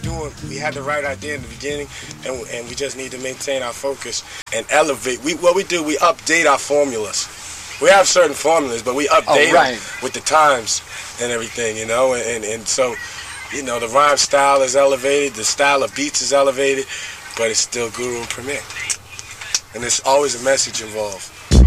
we had the right idea in the beginning, and we just need to maintain our focus and elevate. What we do, we update our formulas. We have certain formulas, but we update them with the times and everything, you know, and so, you know, the rhyme style is elevated, the style of beats is elevated, but it's still Guru and Premier. And there's always a message involved.